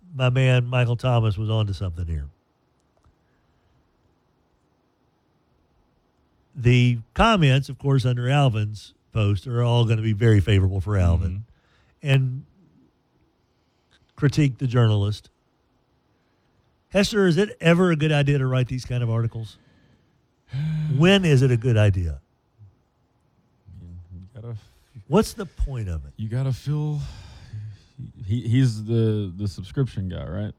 my man Michael Thomas was onto something here. The comments, of course, under Alvin's post are all going to be very favorable for Alvin and critique the journalist. Hester, is it ever a good idea to write these kind of articles? When is it a good idea? What's the point of it? You got to feel he's the subscription guy, right?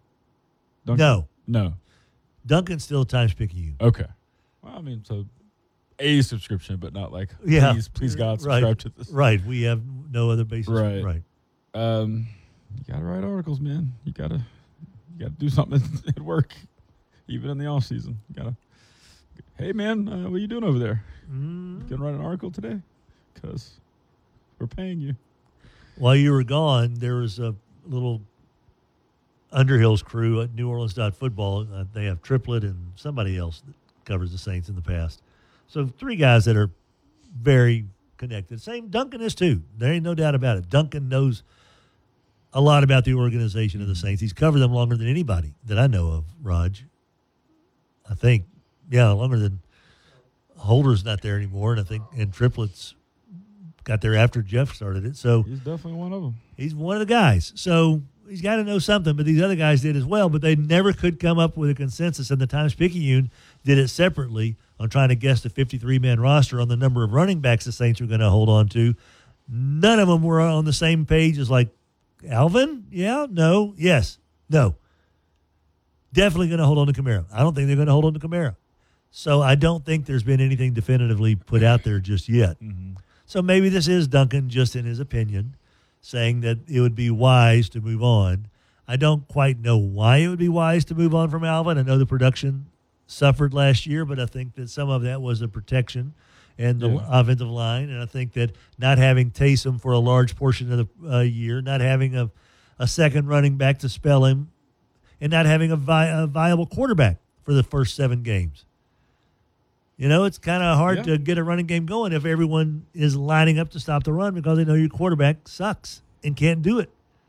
No. No. Duncan's still Times-Picayune. Okay. Well, I mean, so a subscription, but not like, please God, subscribe to this. Right. We have no other basis. Right. You got to write articles, man. You got to do something at work, even in the off season. You got to, hey, man, what are you doing over there? You going to write an article today? Because we're paying you. While you were gone, there was a little Underhill's crew at New Orleans Football. They have Triplett and somebody else that covers the Saints in the past. So 3 guys that are very connected. Same Duncan is too. There ain't no doubt about it. Duncan knows a lot about the organization of the Saints. He's covered them longer than anybody that I know of, Raj. I think, longer than Holder's not there anymore, and I think Triplett's got there after Jeff started it. So he's definitely one of them. He's one of the guys. So he's got to know something, but these other guys did as well, but they never could come up with a consensus, and the Times-Picayune did it separately on trying to guess the 53-man roster on the number of running backs the Saints are going to hold on to. None of them were on the same page as like, Alvin? Yeah? No? Yes? No. Definitely going to hold on to Kamara. I don't think they're going to hold on to Kamara. So I don't think there's been anything definitively put out there just yet. So maybe this is Duncan, just in his opinion, saying that it would be wise to move on. I don't quite know why it would be wise to move on from Alvin. I know the production suffered last year, but I think that some of that was the protection and the offensive line. And I think that not having Taysom for a large portion of the year, not having a second running back to spell him, and not having a viable quarterback for the first 7 games. You know, it's kind of hard to get a running game going if everyone is lining up to stop the run because they know your quarterback sucks and can't do it.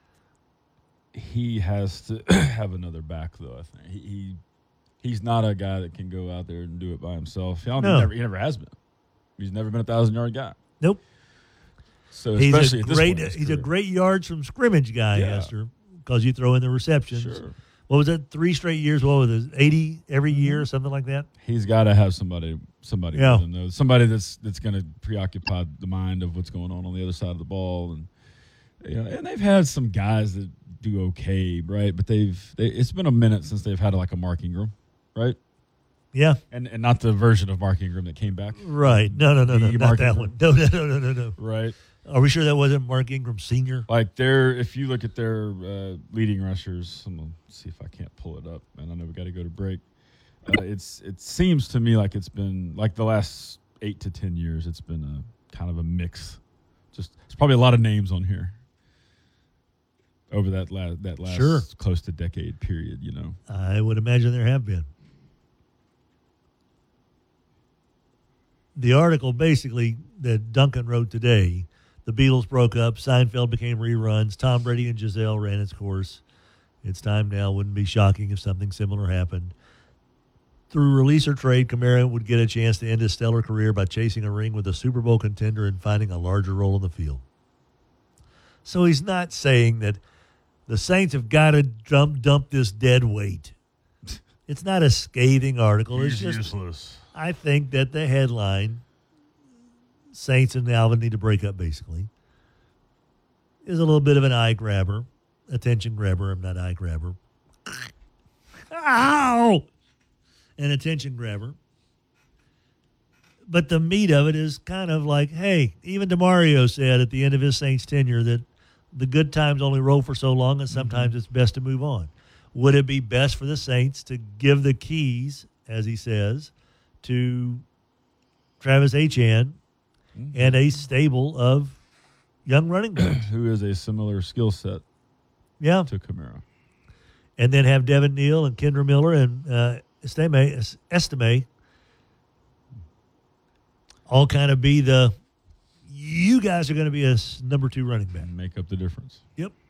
He has to have another back, though, I think. He's not a guy that can go out there and do it by himself. He never has been. He's never been a 1,000-yard guy. Nope. So especially he's a great yards from scrimmage guy, Hester, because you throw in the receptions. Sure. What was that? 3 straight years? What was it? 80 every year, something like that. He's got to have somebody with him, somebody that's going to preoccupy the mind of what's going on the other side of the ball, and they've had some guys that do okay, right? But it's been a minute since they've had like a Mark Ingram, right? Yeah, and not the version of Mark Ingram that came back, right? No, not that one. No. Right. Are we sure that wasn't Mark Ingram Sr.? Like if you look at their leading rushers, I'm gonna see if I can't pull it up, and I know we got to go to break. It seems to me like it's been like the last 8 to 10 years. It's been a kind of a mix. Just it's probably a lot of names on here over that last close to decade period. You know, I would imagine there have been. The article basically that Duncan wrote today. The Beatles broke up. Seinfeld became reruns. Tom Brady and Giselle ran its course. It's time now. Wouldn't be shocking if something similar happened. Through release or trade, Kamara would get a chance to end his stellar career by chasing a ring with a Super Bowl contender and finding a larger role in the field. So he's not saying that the Saints have got to dump this dead weight. It's not a scathing article. He's it's just useless. I think that the headline, Saints and Alvin need to break up, basically, is a little bit of an eye grabber, attention grabber. I'm not eye grabber. Ow! An attention grabber. But the meat of it is kind of like, hey, even DeMario said at the end of his Saints tenure that the good times only roll for so long and sometimes it's best to move on. Would it be best for the Saints to give the keys, as he says, to Travis Etienne and a stable of young running backs? Who is a similar skill set to Kamara. And then have Devin Neal and Kendra Miller and Estime all kind of be you guys are going to be a number 2 running back. And make up the difference. Yep.